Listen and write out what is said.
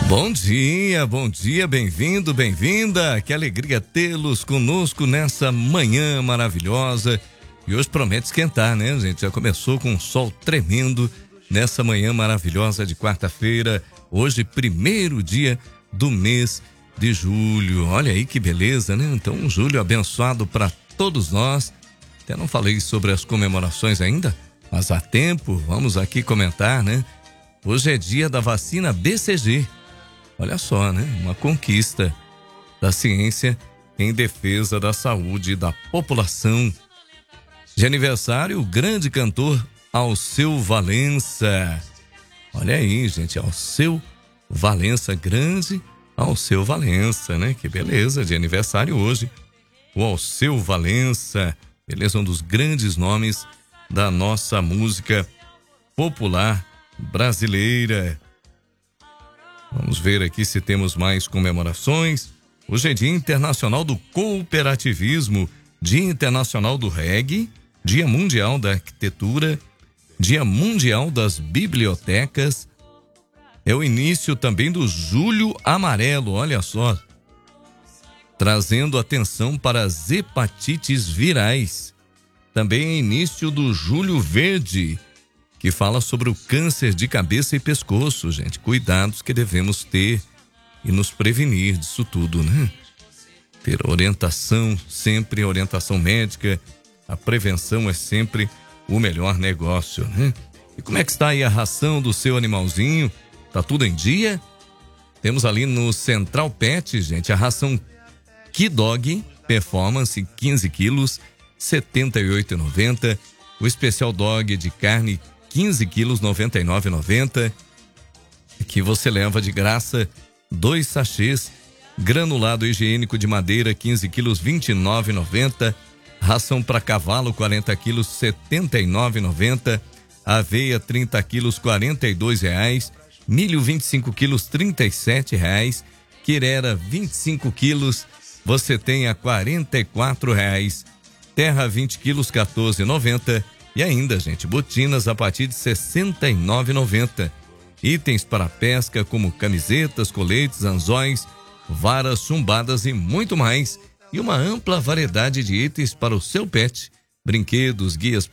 Bom dia, bem-vindo, bem-vinda. Que alegria tê-los conosco nessa manhã maravilhosa. E hoje promete esquentar, né, gente? Já começou com um sol tremendo nessa manhã maravilhosa de quarta-feira. Hoje, primeiro dia do mês de julho. Olha aí que beleza, né? Então, um julho abençoado para todos nós. Até não falei sobre as comemorações ainda, mas há tempo, vamos aqui comentar, né? Hoje é dia da vacina BCG. Olha só, né? Uma conquista da ciência em defesa da saúde da população. De aniversário, o grande cantor Alceu Valença. Olha aí, gente, Alceu Valença, grande Alceu Valença, né? Que beleza, de aniversário hoje. O Alceu Valença, beleza, um dos grandes nomes da nossa música popular brasileira. Vamos ver aqui se temos mais comemorações. Hoje é Dia Internacional do Cooperativismo, Dia Internacional do Reggae, Dia Mundial da Arquitetura, Dia Mundial das Bibliotecas. É o início também do Julho Amarelo, olha só. Trazendo atenção para as hepatites virais. Também é início do Julho Verde, que fala sobre o câncer de cabeça e pescoço, gente. Cuidados que devemos ter e nos prevenir disso tudo, né? Ter orientação, sempre orientação médica. A prevenção é sempre o melhor negócio, né? E como é que está aí a ração do seu animalzinho? Tá tudo em dia? Temos ali no Central Pet, gente, a ração Kidog Performance 15 quilos, R$ 78,90. O Especial Dog de carne 15 quilos, R$ 99,90. Que você leva de graça 2 sachês. Granulado higiênico de madeira 15 quilos, R$ 29,90. Ração para cavalo 40 quilos, R$ 79,90. Aveia 30 quilos, R$ 42,00. Milho 25 quilos, R$ 37,00. Quirera 25 quilos, você tem a R$ 44,00. Terra 20 quilos, R$ 14,90. E ainda, gente, botinas a partir de R$ 69,90. Itens para pesca como camisetas, coletes, anzóis, varas, chumbadas e muito mais. E uma ampla variedade de itens para o seu pet, brinquedos, guias